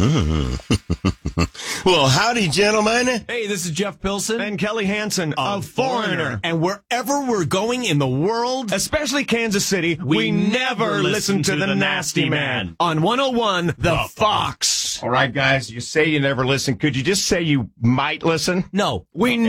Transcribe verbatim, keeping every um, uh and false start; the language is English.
Well, howdy, gentlemen. Hey, this is Jeff Pilson. And Kelly Hansen of Foreigner. And wherever we're going in the world, Especially Kansas City, we, We never never listen, listen to, the, Nasty Man. On one oh one, The, The Fox. All right, guys, you say you never listen. Could you just say you might listen? no. We